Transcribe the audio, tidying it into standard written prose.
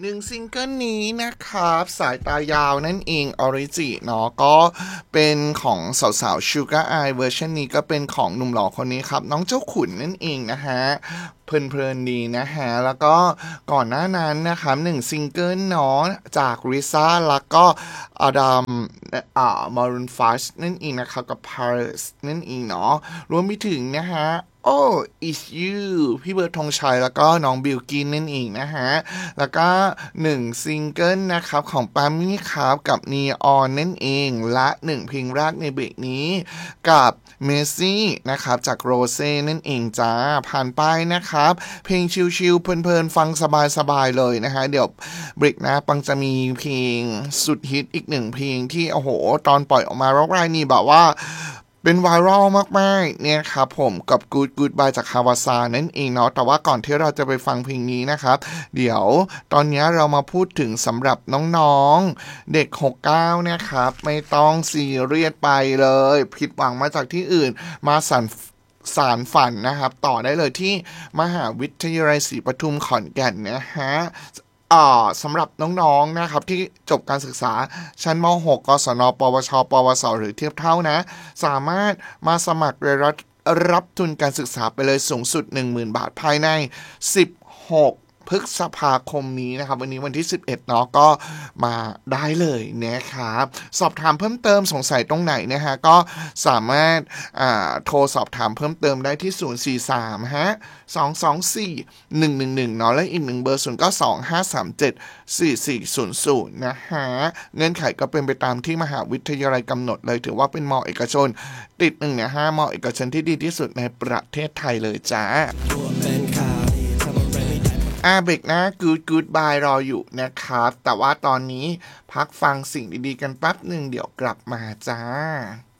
1ซิงเกิลนี้นะครับสายตายาวนั่นเองออริจิเนาะก็เป็นของสาวๆ Sugar Eye เวอร์ชันนี้ก็เป็นของหนุ่มหล่อคนนี้ครับน้องเจ้าขุนนั่นเองนะฮะเพลินๆดีนะฮะแล้วก็ก่อนหน้านั้นนะครับ1ซิงเกิลเนาะจากริซ่าแล้วก็อดัมมารูน5นั่นเองนะครับกับ Paris นั่นเองเนาะรวมไปถึงนะฮะIt's You พี่เบิร์ดธงชัยแล้วก็น้องบิลกินนั่นเองนะฮะแล้วก็1ซิงเกิลนะครับของปามี่ครับกับ Neon นั่นเองและ1เพลงแรกในเบรกนี้กับเมซี่นะครับจากโรเซ่นั่นเองจ้าผ่านไปนะครับเพลงชิลๆเพลินๆฟังสบายๆเลยนะฮะเดี๋ยวเบรกหน้าปังจะมีเพลงสุดฮิตอีก1เพลงที่โอ้โหตอนปล่อยออกมาร็อกไรนี่แบบว่าเป็นไวรัลมากๆเนี่ยครับผมกับ Good Bye จากฮาวาซานั่นเองเนาะแต่ว่าก่อนที่เราจะไปฟังเพลงนี้นะครับเดี๋ยวตอนนี้เรามาพูดถึงสำหรับน้องๆเด็ก69นะครับไม่ต้องซีเรียสไปเลยผิดหวังมาจากที่อื่นมาสารฝันนะครับต่อได้เลยที่มหาวิทยาลัยศรีปทุมขอนแก่นนะฮะสำหรับน้องๆนะครับที่จบการศึกษาชั้นม.6 กศนปวชปวสหรือเทียบเท่านะสามารถมาสมัครเรียนรับทุนการศึกษาไปเลยสูงสุด 10,000 บาทภายใน16พฤษภาคมนี้นะครับวันนี้วันที่11เนาะก็มาได้เลยนะครับสอบถามเพิ่มเติมสงสัยตรงไหนนะฮะก็สามารถโทรสอบถามเพิ่มเติมได้ที่043ฮะ224-111เนาะและอีก1เบอร์0925374400นะฮะเงื่อนไขก็เป็นไปตามที่มหาวิทยาลัยกำหนดเลยถือว่าเป็นม.เอกชนติด1ใน5ม.เอกชนที่ดีที่สุดในประเทศไทยเลยจ้าเบรกหน้าGood Bye รออยู่นะครับแต่ว่าตอนนี้พักฟังสิ่งดีๆกันแป๊บหนึ่งเดี๋ยวกลับมาจ้า